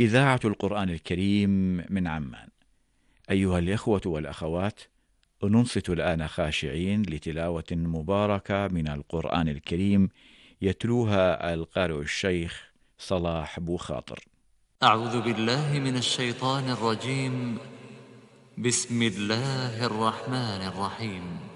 إذاعة القرآن الكريم من عمان. أيها الإخوة والأخوات، ننصت الآن خاشعين لتلاوة مباركة من القرآن الكريم يتلوها القارئ الشيخ صلاح بوخاطر. أعوذ بالله من الشيطان الرجيم. بسم الله الرحمن الرحيم.